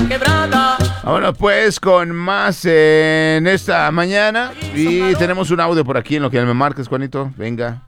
Vámonos pues con más en esta mañana. Y tenemos un audio por aquí en lo que me marques, Juanito. Venga.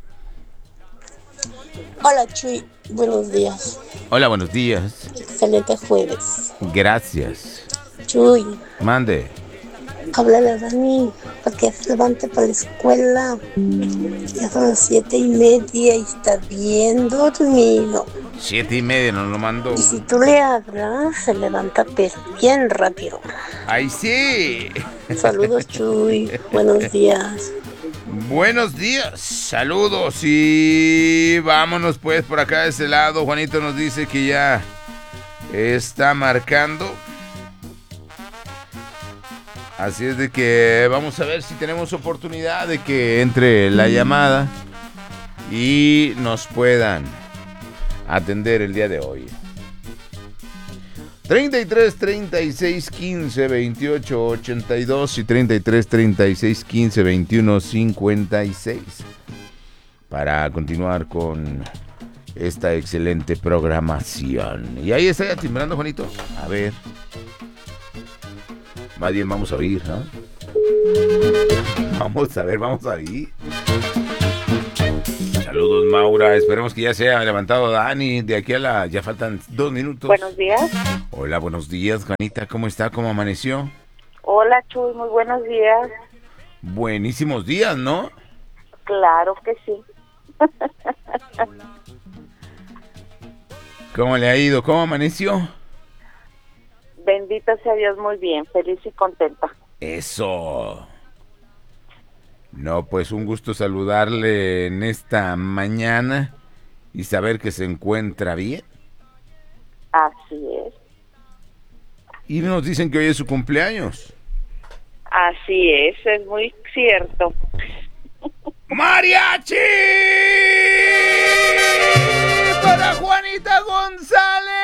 Hola Chuy, buenos días. Hola, buenos días. Excelente jueves. Gracias. Chuy, Mande. háblale a Dani para que se levante para la escuela. Ya son las 7:30 y está bien dormido. 7:30 nos lo mandó. Y si tú le hablas, se levanta pero bien rápido. ¡Ay, sí! Saludos Chuy, buenos días. Buenos días, saludos y vámonos pues por acá de ese lado. Juanito nos dice que ya está marcando. Así es de que vamos a ver si tenemos oportunidad de que entre la llamada y nos puedan atender el día de hoy. 33 36 15 28 82 y 33 36 15 21 56 para continuar con esta excelente programación. Y ahí está ya timbrando, Juanito. A ver. Más bien vamos a oír, ¿no? Vamos a ver, vamos a oír. Saludos, Maura. Esperemos que ya se haya levantado Dani. De aquí a la... Ya faltan 2 minutos. Buenos días. Hola, buenos días, Juanita. ¿Cómo está? ¿Cómo amaneció? Hola, Chuy. Muy buenos días. Buenísimos días, ¿no? Claro que sí. ¿Cómo le ha ido? ¿Cómo amaneció? Bendito sea Dios, muy bien. Feliz y contenta. Eso. No, pues un gusto saludarle en esta mañana y saber que se encuentra bien. Así es. Y nos dicen que hoy es su cumpleaños. Así es muy cierto. ¡Mariachi!